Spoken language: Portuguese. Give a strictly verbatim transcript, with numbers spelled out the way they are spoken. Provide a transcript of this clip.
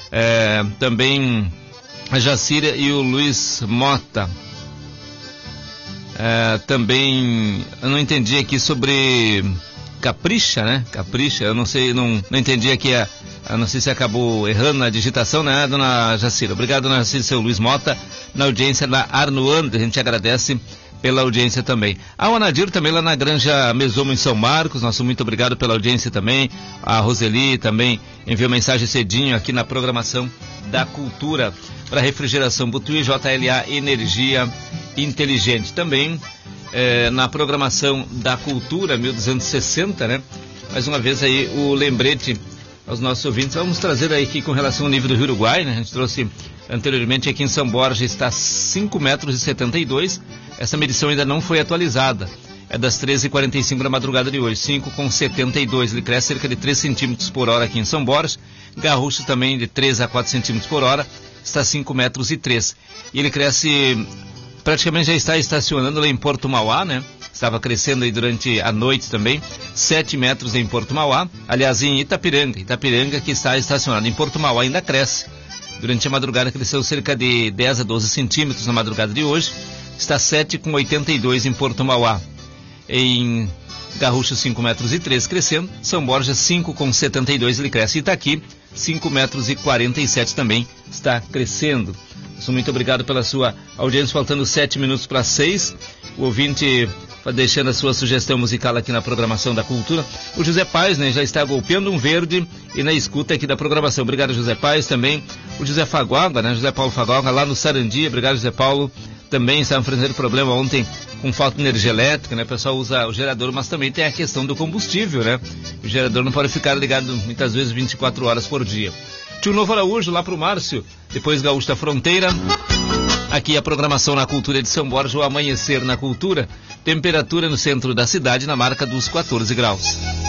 É, também a Jacira e o Luiz Mota. É, também, eu não entendi aqui sobre Capricha, né? Capricha, eu não sei, não, não entendi aqui, a, a, não sei se acabou errando na digitação, né, dona Jacira? Obrigado, dona Jacira, seu Luiz Mota, na audiência da Arnoandre, a gente agradece pela audiência também. A Anadir também lá na Granja Mesomo em São Marcos, nosso muito obrigado pela audiência também. A Roseli também enviou mensagem cedinho aqui na programação da Cultura para refrigeração Butuí, J L A Energia Inteligente. Também eh, na programação da Cultura mil duzentos e sessenta, né? Mais uma vez aí o lembrete aos nossos ouvintes. Vamos trazer aí aqui com relação ao nível do Rio Uruguai, né? A gente trouxe anteriormente aqui em São Borja, está cinco metros e setenta e dois. Essa medição ainda não foi atualizada. É das treze e quarenta e cinco da madrugada de hoje, cinco com setenta e dois. Ele cresce cerca de três centímetros por hora aqui em São Borja. Garrucho também de três a quatro centímetros por hora, está cinco metros e três. E ele cresce, praticamente já está estacionando lá em Porto Mauá, né? Estava crescendo aí durante a noite também, sete metros em Porto Mauá. Aliás, em Itapiranga, Itapiranga que está estacionado. Em Porto Mauá ainda cresce. Durante a madrugada cresceu cerca de dez a doze centímetros na madrugada de hoje. Está sete com oitenta e dois em Porto Mauá. Em Garrucho, cinco metros e três crescendo. São Borja, cinco com setenta e dois, ele cresce. Itaqui, cinco metros e quarenta e sete também está crescendo. Muito obrigado pela sua audiência. Faltando sete minutos para seis. O ouvinte deixando a sua sugestão musical aqui na programação da Cultura. O José Paes, né, já está golpeando um verde e na escuta aqui da programação. Obrigado, José Paes. Também o José Faguaga, né, José Paulo Faguaga, lá no Sarandi. Obrigado, José Paulo. Também estava enfrentando problema ontem com falta de energia elétrica, né? O pessoal usa o gerador, mas também tem a questão do combustível, né? O gerador não pode ficar ligado muitas vezes vinte e quatro horas por dia. Tio Novo Araújo, lá pro Márcio, depois Gaúcho da Fronteira. Aqui a programação na Cultura de São Borja, o Amanhecer na Cultura. Temperatura no centro da cidade na marca dos quatorze graus.